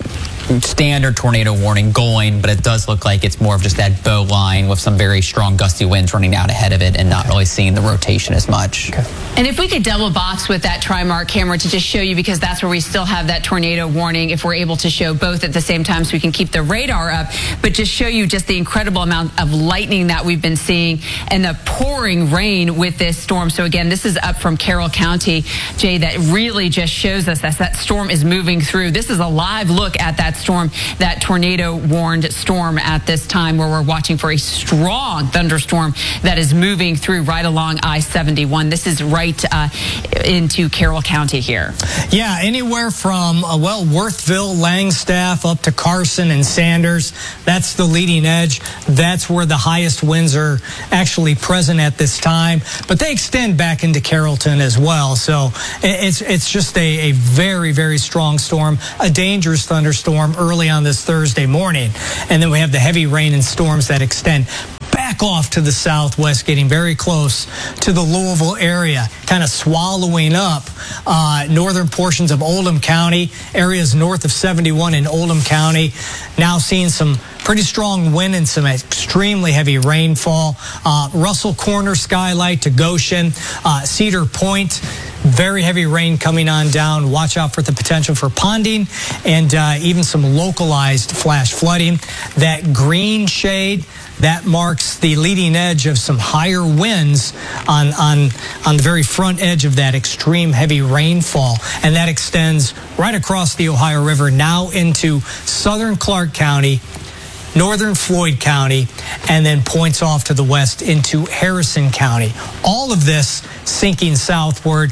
standard tornado warning going, but it does look like it's more of just that bow line with some very strong gusty winds running out ahead of it and not really seeing the rotation as much. Okay. And if we could double box with that Trimark camera to just show you, because that's where we still have that tornado warning, if we're able to show both at the same time so we can keep the radar up, but just show you just the incredible amount of lightning that we've been seeing and the pouring rain with this storm. So again, this is up from Carroll County, Jay, that really just shows us that that storm is moving through. This is a live look at that storm, that tornado warned storm at this time, where we're watching for a strong thunderstorm that is moving through right along I seventy-one. This is right uh, into Carroll County here. Yeah, anywhere from, uh, well, Worthville, Langstaff, up to Carson and Sanders. That's the leading edge. That's where the highest winds are actually present at this time. But they extend back into Carrollton as well. So it's, it's just a, a very, very strong storm, a dangerous thunderstorm early on this Thursday morning. And then we have the heavy rain and storms that extend back off to the southwest, getting very close to the Louisville area, kind of swallowing up uh, northern portions of Oldham County, areas north of seventy-one in Oldham County. Now seeing some pretty strong wind and some extremely heavy rainfall. Uh, Russell Corner, Skylight to Goshen, uh, Cedar Point. Very heavy rain coming on down. Watch out for the potential for ponding and uh, even some localized flash flooding. That green shade, that marks the leading edge of some higher winds on, on, on the very front edge of that extreme heavy rainfall. And that extends right across the Ohio River now into southern Clark County, northern Floyd County, and then points off to the west into Harrison County. All of this sinking southward.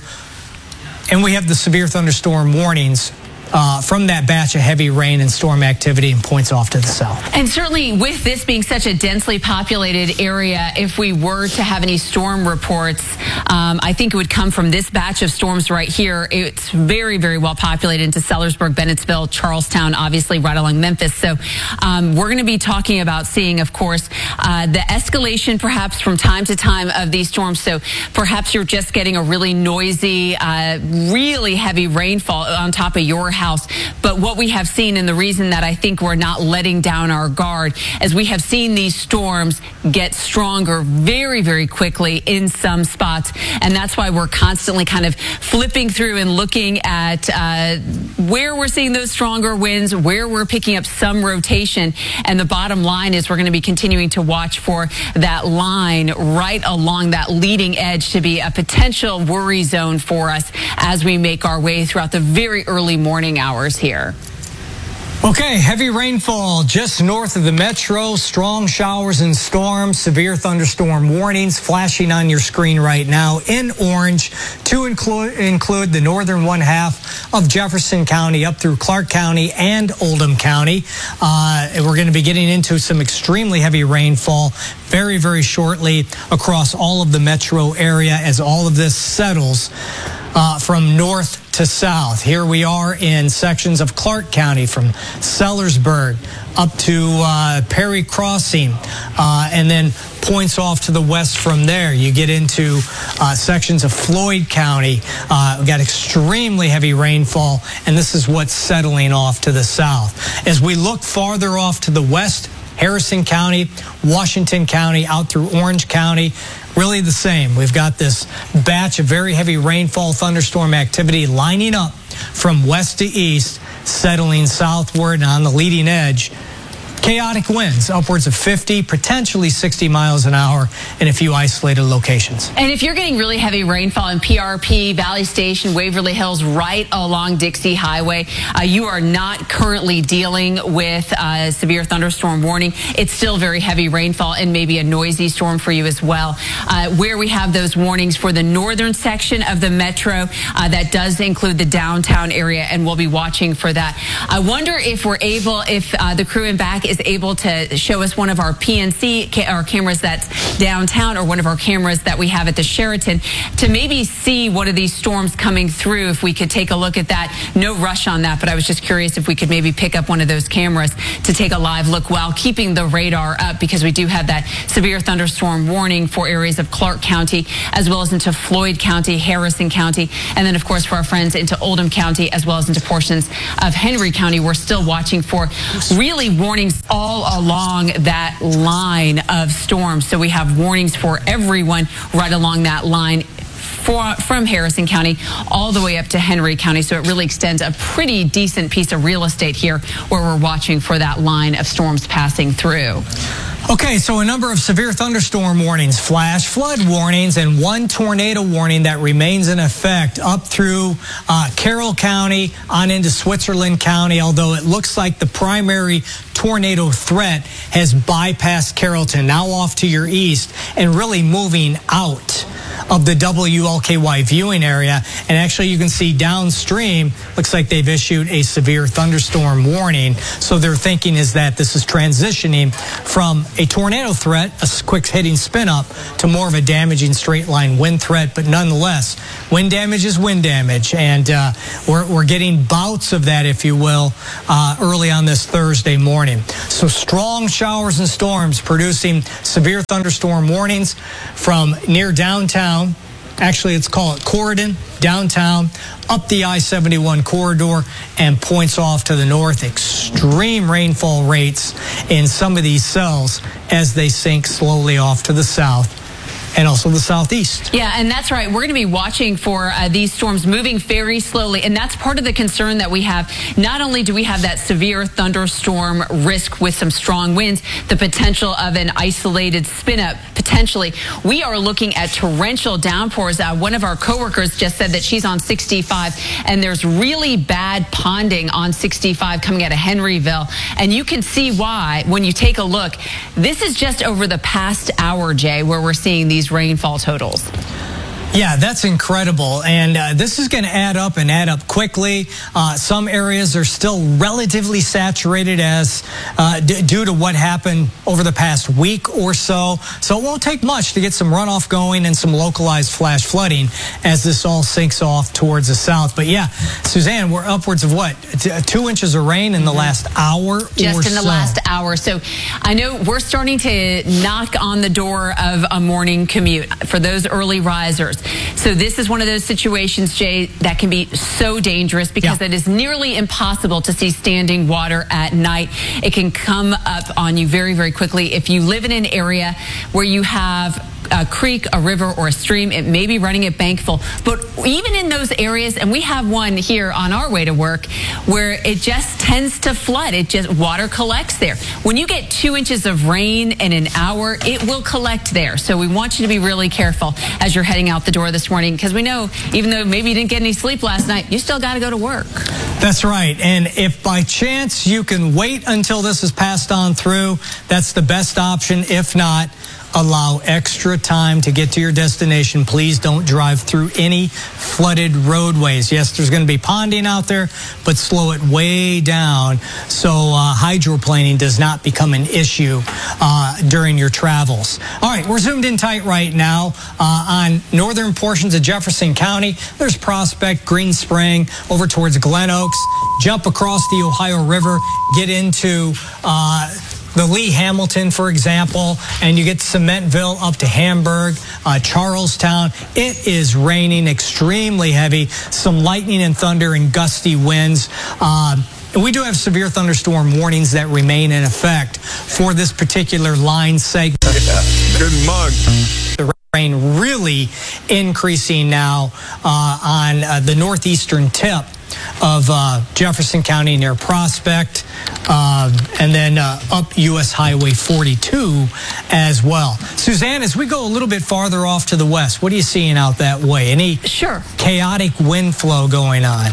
And we have the severe thunderstorm warnings Uh, from that batch of heavy rain and storm activity and points off to the south. And certainly with this being such a densely populated area, if we were to have any storm reports, um, I think it would come from this batch of storms right here. It's very, very well populated into Sellersburg, Bennettsville, Charlestown, obviously right along Memphis. So um, we're going to be talking about seeing, of course, uh, the escalation perhaps from time to time of these storms. So perhaps you're just getting a really noisy, uh, really heavy rainfall on top of your house. But what we have seen, and the reason that I think we're not letting down our guard, is we have seen these storms get stronger very, very quickly in some spots. And that's why we're constantly kind of flipping through and looking at uh, where we're seeing those stronger winds, where we're picking up some rotation. And the bottom line is we're going to be continuing to watch for that line right along that leading edge to be a potential worry zone for us as we make our way throughout the very early morning hours here. Okay, heavy rainfall just north of the metro, strong showers and storms, severe thunderstorm warnings flashing on your screen right now in orange to include, include the northern one half of Jefferson County up through Clark County and Oldham County. Uh, we're going to be getting into some extremely heavy rainfall very, very shortly across all of the metro area as all of this settles uh, from north to south. Here we are in sections of Clark County from Sellersburg up to uh, Perry Crossing, uh, and then points off to the west from there. You get into uh, sections of Floyd County. Uh, we've got extremely heavy rainfall, and this is what's settling off to the south. As we look farther off to the west, Harrison County, Washington County, out through Orange County, really the same. We've got this batch of very heavy rainfall, thunderstorm activity lining up from west to east, settling southward and on the leading edge. Chaotic winds, upwards of fifty, potentially sixty miles an hour in a few isolated locations. And if you're getting really heavy rainfall in P R P, Valley Station, Waverly Hills, right along Dixie Highway, uh, you are not currently dealing with a severe thunderstorm warning. It's still very heavy rainfall and maybe a noisy storm for you as well. Uh, where we have those warnings for the northern section of the metro, uh, that does include the downtown area, and we'll be watching for that. I wonder if we're able, if uh, the crew in back is is able to show us one of our P N C ca our cameras that's downtown, or one of our cameras that we have at the Sheraton, to maybe see one of these storms coming through, if we could take a look at that. No rush on that, but I was just curious if we could maybe pick up one of those cameras to take a live look while keeping the radar up, because we do have that severe thunderstorm warning for areas of Clark County, as well as into Floyd County, Harrison County, and then of course for our friends into Oldham County, as well as into portions of Henry County. We're still watching for really warnings all along that line of storms. So we have warnings for everyone right along that line, For, from Harrison County all the way up to Henry County. So it really extends a pretty decent piece of real estate here where we're watching for that line of storms passing through. Okay, so a number of severe thunderstorm warnings, flash flood warnings, and one tornado warning that remains in effect up through uh, Carroll County on into Switzerland County, although it looks like the primary tornado threat has bypassed Carrollton, now off to your east and really moving out of the W L K Y viewing area. And actually you can see downstream, looks like they've issued a severe thunderstorm warning. So their thinking is that this is transitioning from a tornado threat, a quick hitting spin up, to more of a damaging straight line wind threat. But nonetheless, wind damage is wind damage. And uh, we're, we're getting bouts of that, if you will, uh, early on this Thursday morning. So strong showers and storms producing severe thunderstorm warnings from near downtown. Actually, let's call it Corridon, downtown, up the I seventy-one corridor, and points off to the north. Extreme rainfall rates in some of these cells as they sink slowly off to the south and also the southeast. Yeah, and that's right. We're going to be watching for uh, these storms moving very slowly, and that's part of the concern that we have. Not only do we have that severe thunderstorm risk with some strong winds, the potential of an isolated spin-up, potentially, we are looking at torrential downpours. Uh, one of our coworkers just said that she's on sixty-five, and there's really bad ponding on sixty-five coming out of Henryville, and you can see why when you take a look. This is just over the past hour, Jay, where we're seeing these rainfall totals. Yeah, that's incredible. And uh, this is going to add up and add up quickly. Uh, some areas are still relatively saturated as uh, d due to what happened over the past week or so. So it won't take much to get some runoff going and some localized flash flooding as this all sinks off towards the south. But yeah, Suzanne, we're upwards of what? T two inches of rain in the last hour or so? Just in the last hour. So I know we're starting to knock on the door of a morning commute for those early risers. So this is one of those situations, Jay, that can be so dangerous because yeah. it is nearly impossible to see standing water at night. It can come up on you very, very quickly. If you live in an area where you have a creek, a river, or a stream, it may be running at bank full. But even in those areas, and we have one here on our way to work, where it just tends to flood. It just, water collects there. When you get two inches of rain in an hour, it will collect there. So we want you to be really careful as you're heading out the door this morning, because we know, even though maybe you didn't get any sleep last night, you still got to go to work. That's right. And if by chance you can wait until this is passed on through, that's the best option. If not, allow extra time to get to your destination. Please don't drive through any flooded roadways. Yes, there's going to be ponding out there, but slow it way down so uh, hydroplaning does not become an issue uh, during your travels. All right, we're zoomed in tight right now uh, on northern portions of Jefferson County. There's Prospect, Green Spring, over towards Glen Oaks. Jump across the Ohio River, get into uh, the Lee Hamilton, for example, and you get Cementville up to Hamburg, uh, Charlestown. It is raining extremely heavy, some lightning and thunder and gusty winds. Uh, we do have severe thunderstorm warnings that remain in effect for this particular line segment. Yeah, good mug. The rain really increasing now uh, on uh, the northeastern tip of uh, Jefferson County near Prospect, uh, and then uh, up U S Highway forty-two as well. Suzanne, as we go a little bit farther off to the west, what are you seeing out that way? Any sure. chaotic wind flow going on?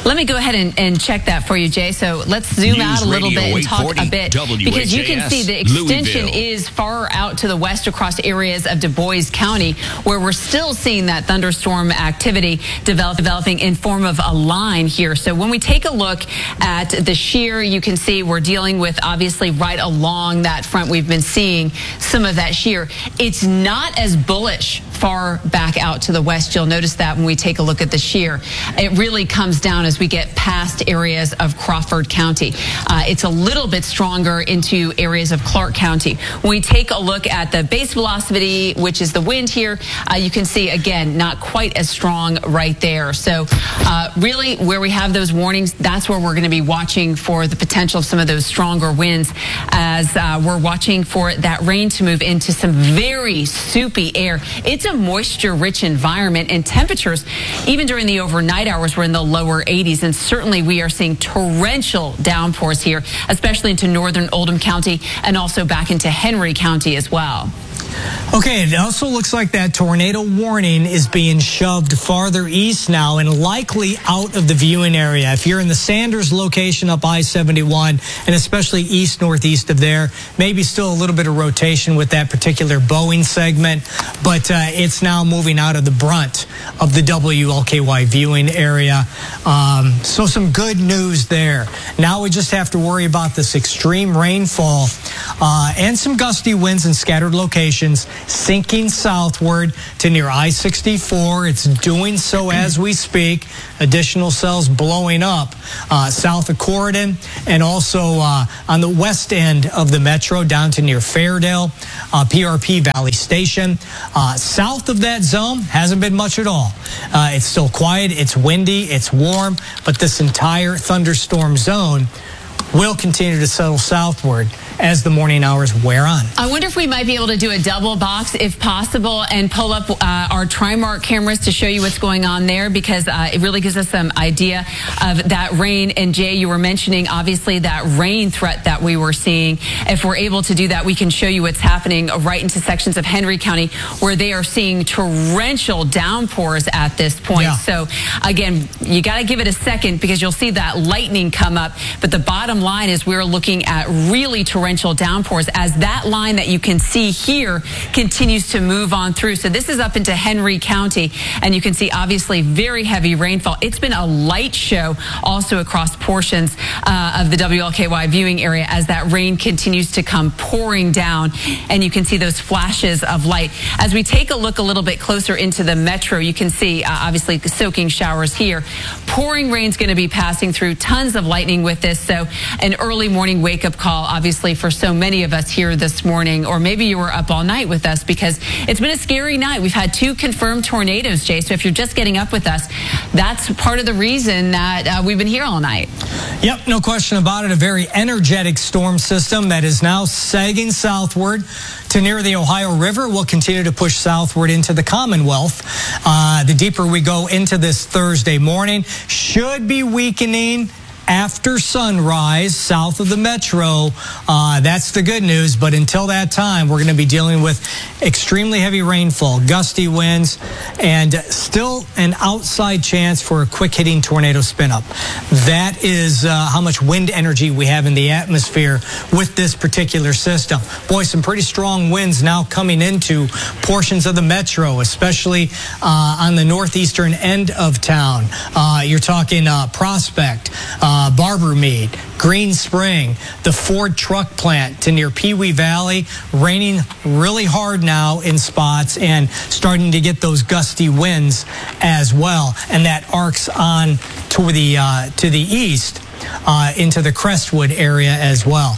Let me go ahead and, and check that for you, Jay. So let's zoom News out a little Radio bit and talk a bit. Because you can see the extension Louisville. is far out to the west across areas of Du Bois County, where we're still seeing that thunderstorm activity develop, developing in form of a line here. So when we take a look at the shear, you can see we're dealing with obviously right along that front. We've been seeing some of that shear. It's not as bullish far back out to the west. You'll notice that when we take a look at the shear. It really comes down as we get past areas of Crawford County. Uh, it's a little bit stronger into areas of Clark County. When we take a look at the base velocity, which is the wind here, uh, you can see, again, not quite as strong right there. So uh, really where we have those warnings, that's where we're going to be watching for the potential of some of those stronger winds, as uh, we're watching for that rain to move into some very soupy air. It's a moisture-rich environment, and temperatures, even during the overnight hours, were in the lower eighties, and certainly we are seeing torrential downpours here, especially into northern Oldham County and also back into Henry County as well. Okay, it also looks like that tornado warning is being shoved farther east now and likely out of the viewing area. If you're in the Sanders location up I seventy-one and especially east northeast of there, maybe still a little bit of rotation with that particular Boeing segment, but uh, it's now moving out of the brunt of the W L K Y viewing area. Um, so some good news there. Now we just have to worry about this extreme rainfall uh, and some gusty winds in scattered locations sinking southward to near I sixty-four. It's doing so as we speak. Additional cells blowing up uh, south of Corridon and also uh, on the west end of the metro down to near Fairdale, uh, P R P Valley Station. Uh, south of that zone hasn't been much at all. Uh, it's still quiet, it's windy, it's warm, but this entire thunderstorm zone will continue to settle southward as the morning hours wear on. I wonder if we might be able to do a double box if possible and pull up uh, our Trimark cameras to show you what's going on there, because uh, it really gives us some idea of that rain. And Jay, you were mentioning obviously that rain threat that we were seeing. If we're able to do that, we can show you what's happening right into sections of Henry County where they are seeing torrential downpours at this point. Yeah. So again, you got to give it a second because you'll see that lightning come up. But the bottom line is we're looking at really torrential downpours as that line that you can see here continues to move on through. So this is up into Henry County, and you can see obviously very heavy rainfall. It's been a light show also across portions uh, of the W L K Y viewing area as that rain continues to come pouring down, and you can see those flashes of light. As we take a look a little bit closer into the metro, you can see uh, obviously soaking showers here. Pouring rain's going to be passing through, tons of lightning with this, so an early morning wake-up call obviously for so many of us here this morning, or maybe you were up all night with us because it's been a scary night. We've had two confirmed tornadoes, Jay, so if you're just getting up with us, that's part of the reason that uh, we've been here all night. Yep, no question about it. A very energetic storm system that is now sagging southward to near the Ohio River. Will continue to push southward into the Commonwealth. Uh, the deeper we go into this Thursday morning, should be weakening after sunrise south of the metro. Uh, that's the good news. But until that time, we're going to be dealing with extremely heavy rainfall, gusty winds, and still an outside chance for a quick hitting tornado spin up. That is uh, how much wind energy we have in the atmosphere with this particular system. Boy, some pretty strong winds now coming into portions of the metro, especially uh, on the northeastern end of town. Uh, you're talking uh, Prospect, uh, Uh, Barbermead, Green Spring, the Ford truck plant to near Pee Wee Valley, raining really hard now in spots and starting to get those gusty winds as well. And that arcs on to the, uh, to the east uh, into the Crestwood area as well.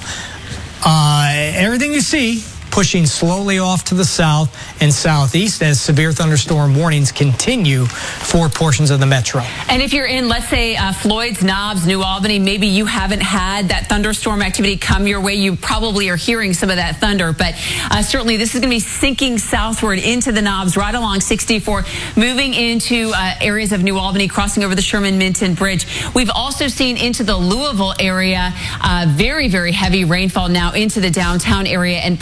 Uh, everything you see pushing slowly off to the south and southeast as severe thunderstorm warnings continue for portions of the metro. And if you're in, let's say, uh, Floyd's, Knobs, New Albany, maybe you haven't had that thunderstorm activity come your way. You probably are hearing some of that thunder, but uh, certainly this is going to be sinking southward into the Knobs right along sixty-four, moving into uh, areas of New Albany, crossing over the Sherman-Minton Bridge. We've also seen into the Louisville area uh, very, very heavy rainfall now into the downtown area and pouring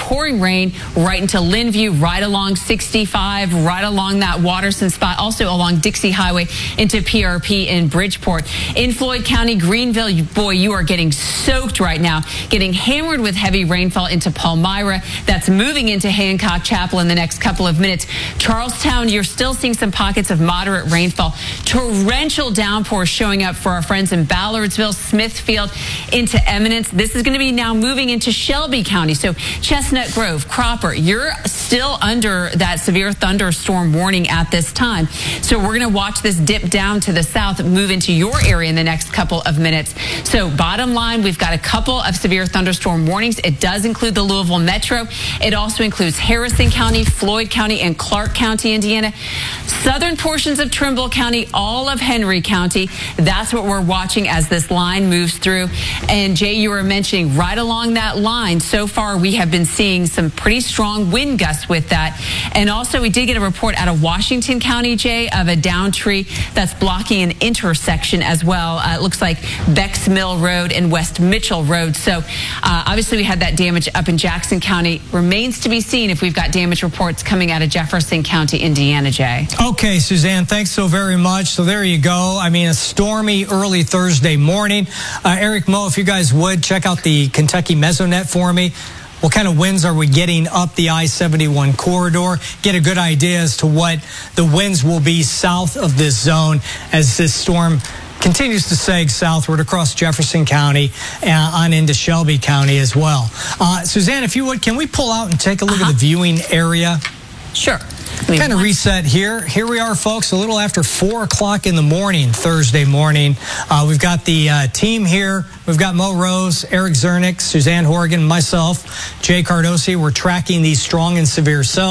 rain right into Linview, right along sixty-five, right along that Waterson spot, also along Dixie Highway into P R P in Bridgeport. In Floyd County, Greenville, you, boy, you are getting soaked right now, getting hammered with heavy rainfall into Palmyra. That's moving into Hancock Chapel in the next couple of minutes. Charlestown, you're still seeing some pockets of moderate rainfall. Torrential downpours showing up for our friends in Ballardsville, Smithfield, into Eminence. This is going to be now moving into Shelby County. So Chestnut Grove, Cropper, you're still under that severe thunderstorm warning at this time. So we're going to watch this dip down to the south, move into your area in the next couple of minutes. So bottom line, we've got a couple of severe thunderstorm warnings. It does include the Louisville Metro. It also includes Harrison County, Floyd County, and Clark County, Indiana. Southern portions of Trimble County, all of Henry County. That's what we're watching as this line moves through. And Jay, you were mentioning right along that line, so far we have been seeing some pretty strong wind gusts with that. And also we did get a report out of Washington County, Jay, of a downed tree that's blocking an intersection as well. Uh, it looks like Becks Mill Road and West Mitchell Road. So uh, obviously we had that damage up in Jackson County. Remains to be seen if we've got damage reports coming out of Jefferson County, Indiana, Jay. Okay, Suzanne, thanks so very much. So there you go. I mean, a stormy early Thursday morning. Uh, Eric Moe, if you guys would, check out the Kentucky Mesonet for me. What kind of winds are we getting up the I seventy-one corridor? Get a good idea as to what the winds will be south of this zone as this storm continues to sag southward across Jefferson County uh, on into Shelby County as well. Uh, Suzanne, if you would, can we pull out and take a look uh-huh. at the viewing area? Sure. Kind of reset here. Here we are, folks, a little after four o'clock in the morning, Thursday morning. Uh, we've got the uh, team here. We've got Mo Rose, Eric Zernick, Suzanne Horgan, myself, Jay Cardosi. We're tracking these strong and severe cells.